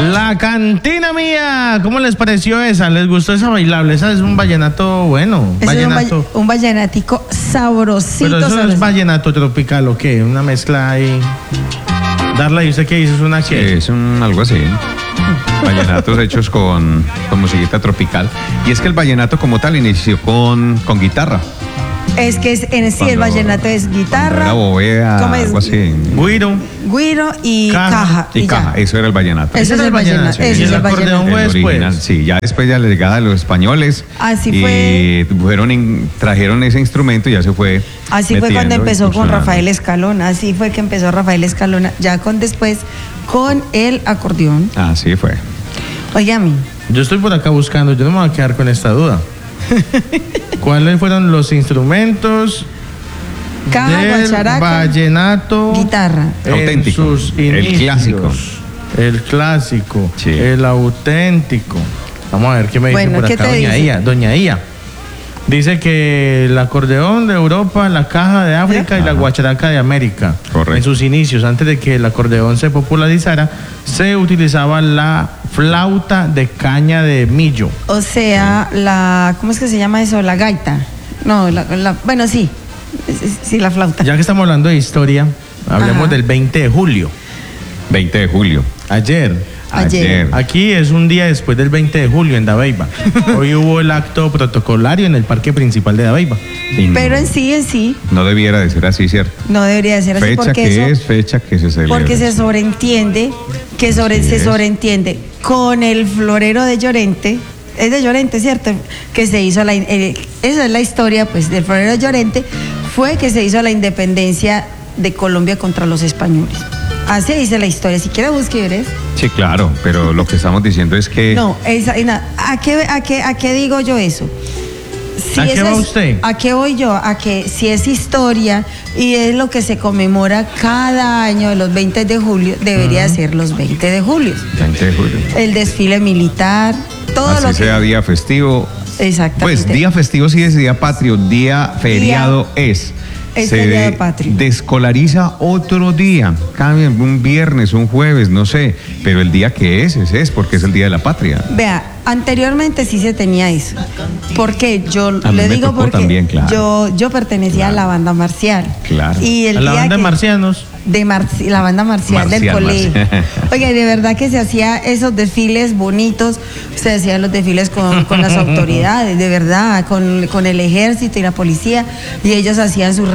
La cantina mía, ¿cómo les pareció esa? ¿Les gustó esa bailable? Esa es un vallenato bueno. Vallenato. Un vallenatico sabrosito. Pero eso no es vallenato tropical, ¿o qué? Una mezcla ahí. Darla, ¿y usted qué dice? ¿Es una qué? Sí, es algo así. Vallenatos hechos con musiquita tropical. Y es que el vallenato como tal inició con guitarra. Es que en sí el vallenato es guitarra, la bóveda, algo así. Güiro y caja. Y caja, eso era el vallenato. Eso es el vallenato. Sí. ¿Y el acordeón fue después? Sí, ya después de la llegada de los españoles. Así fue. Trajeron ese instrumento y ya se fue. Así fue cuando empezó con Rafael Escalona. Así fue que empezó Rafael Escalona. Ya después con el acordeón. Así fue. Óigame. Yo estoy por acá buscando, yo no me voy a quedar con esta duda. ¿Cuáles fueron los instrumentos caja, del guacharaca, vallenato guitarra auténtico, sus inicios? El clásico, sí. El auténtico. Vamos a ver qué me dice por acá doña Ia. Dice que el acordeón de Europa, la caja de África y la guacharaca de América. Correcto. En sus inicios, antes de que el acordeón se popularizara, se utilizaba la flauta de caña de millo. O sea, ¿cómo es que se llama eso? La gaita. No, bueno, sí, la flauta. Ya que estamos hablando de historia, hablemos del 20 de julio. 20 de julio. Ayer. Ayer. Aquí es un día después del 20 de julio en Dabeiba. Hoy hubo el acto protocolario en el parque principal de Dabeiba. Pero en sí. No debiera de ser así, ¿cierto? No debería de ser así porque fecha que se celebra. Porque se sobreentiende, con el florero de Llorente. Es de Llorente, ¿cierto? Que se hizo esa es la historia, pues, del florero de Llorente. Fue que se hizo la independencia de Colombia contra los españoles. Así dice la historia. Si quiere busque, ¿ves? Sí, claro, pero lo que estamos diciendo es que... No, ¿a qué digo yo eso? ¿A qué va usted? ¿A qué voy yo? A que si es historia y es lo que se conmemora cada año, los 20 de julio, debería ser los 20 de julio. 20 de julio. El desfile militar, todo así lo que... sea día festivo. Exactamente. Pues día festivo sí es día patrio, día feriado es. Se día patrio. Descolariza otro día, cambia un viernes, un jueves, no sé, pero el día que es porque es el día de la patria. Vea, anteriormente sí se tenía eso. ¿Por qué? Yo a le mí digo porque también, claro. yo pertenecía a la banda marcial. Claro. Y a la banda de marcianos. La banda marcial del colegio. Oiga, de verdad que se hacía esos desfiles bonitos, se hacían los desfiles con las autoridades, de verdad, con el ejército y la policía, y ellos hacían sus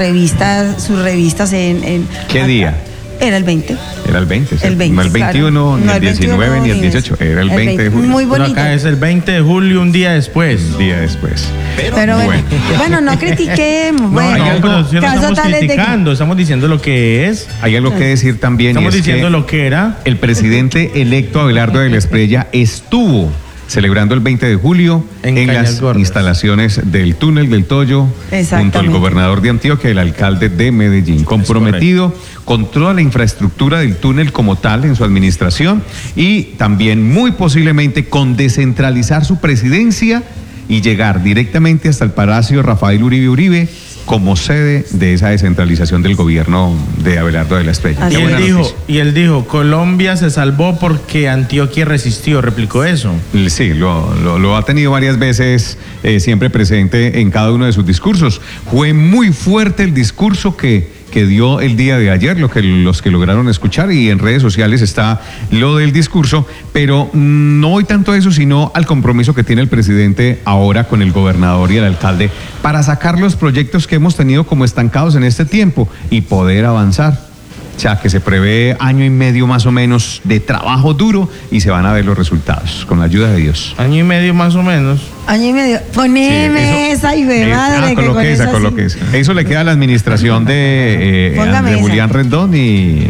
revistas en ¿Qué día? Era el 20. Era el 20, ¿sí? El 20, no el 21, claro. Ni el 19, ni el 18, era el 20 de julio. Muy bonito. Pero acá es el 20 de julio, un día después. Un día después. Pero bueno, no critiquemos. No estamos criticando, estamos diciendo lo que es. Hay algo que decir también. Estamos diciendo lo que era. El presidente electo Abelardo de la Espriella estuvo celebrando el 20 de julio en las instalaciones del túnel del Toyo, junto al gobernador de Antioquia y el alcalde de Medellín, comprometido con toda la infraestructura del túnel como tal en su administración y también muy posiblemente con descentralizar su presidencia y llegar directamente hasta el Palacio Rafael Uribe Uribe como sede de esa descentralización del gobierno de Abelardo de la Espriella. Y él dijo, Colombia se salvó porque Antioquia resistió, replicó eso. Sí, lo ha tenido varias veces, siempre presente en cada uno de sus discursos. Fue muy fuerte el discurso que dio el día de ayer, los que lograron escuchar, y en redes sociales está lo del discurso, pero no voy tanto a eso, sino al compromiso que tiene el presidente ahora con el gobernador y el alcalde para sacar los proyectos que hemos tenido como estancados en este tiempo y poder avanzar. O sea, que se prevé año y medio más o menos de trabajo duro y se van a ver los resultados, con la ayuda de Dios. Año y medio más o menos. Año y medio. Poneme esa y ve madre. Coloque esa. Eso le queda a la administración de Julián Rendón y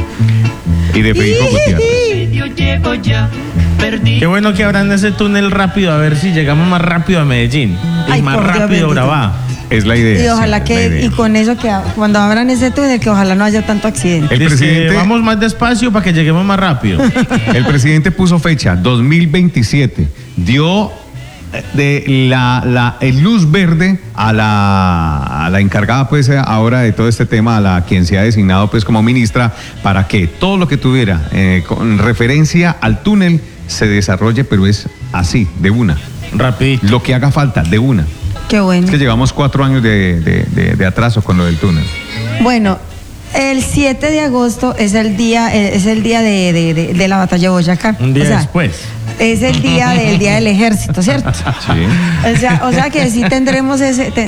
de Federico Gutiérrez. Qué bueno que abran ese túnel rápido, a ver si llegamos más rápido a Medellín. Y más rápido a Urabá. Es la idea. Y ojalá y con eso que cuando abran ese túnel, que ojalá no haya tanto accidente. El presidente, vamos más despacio para que lleguemos más rápido. El presidente puso fecha, 2027. Dio el luz verde a la encargada, pues, ahora de todo este tema, a la quien se ha designado, pues, como ministra, para que todo lo que tuviera con referencia al túnel se desarrolle, pero es así, de una. Rapidito. Lo que haga falta, de una. Qué bueno. Es que llevamos 4 años de atraso con lo del túnel. Bueno, el 7 de agosto es el día de la batalla de Boyacá. Un día después. Es el día del ejército, ¿cierto? Sí. O sea que sí tendremos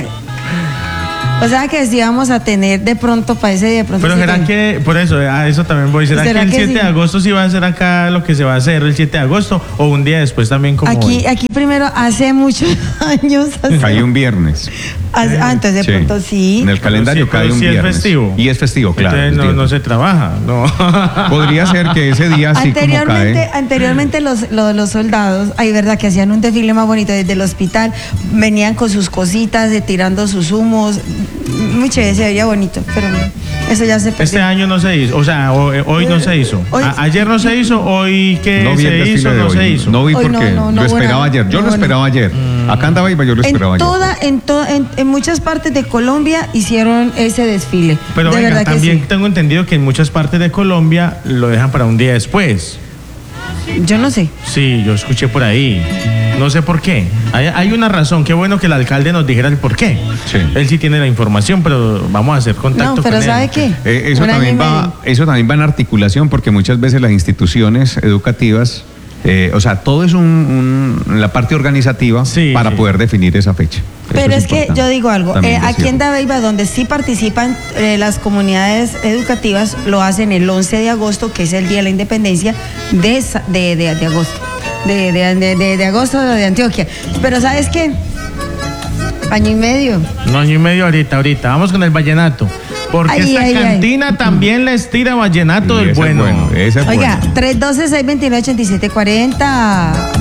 o sea que sí vamos a tener de pronto para ese día. Pero sí será que, por eso, a eso también voy, ¿será que el 7 de agosto sí va a ser acá lo que se va a hacer el 7 de agosto o un día después también como aquí primero, hace muchos años. Cae un viernes. Entonces de pronto sí. En el calendario cae un viernes. Es festivo. Y es festivo, claro. Entonces no se trabaja, no. Podría ser que ese día sí como cae. Anteriormente los soldados, hay verdad que hacían un desfile más bonito desde el hospital, venían con sus cositas, tirando sus humos, muy chévere, se veía bonito, pero eso ya se perdió. Este año no se hizo, o sea, hoy no se hizo. Ayer no se hizo, hoy que no se hizo, no se hizo. No vi porque lo esperaba ayer. Yo lo esperaba ayer. Acá andaba yo lo esperaba ayer. En muchas partes de Colombia hicieron ese desfile. Pero de venga, también tengo entendido que en muchas partes de Colombia lo dejan para un día después. Yo no sé. Sí, yo escuché por ahí. No sé por qué. Hay una razón. Qué bueno que el alcalde nos dijera el por qué. Sí. Él sí tiene la información, pero vamos a hacer contacto con él. No, pero ¿sabe qué? Eso también va en articulación porque muchas veces las instituciones educativas, o sea, todo es la parte organizativa para poder definir esa fecha. Pero es que yo digo algo, aquí en Dabeiba, donde sí participan las comunidades educativas, lo hacen el 11 de agosto, que es el Día de la Independencia de agosto. De agosto de Antioquia. Pero ¿sabes qué? Año y medio. No, año y medio ahorita. Vamos con el vallenato. Porque esta cantina también les tira vallenato del bueno. Oiga, 312-629-8740.